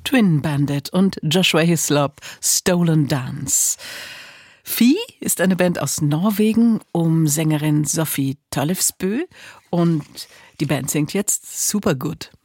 Twin Bandit und Joshua Hislop, Stolen Dance. Fi ist eine Band aus Norwegen um Sängerin Sophie Tollefsbø und die Band singt jetzt super gut.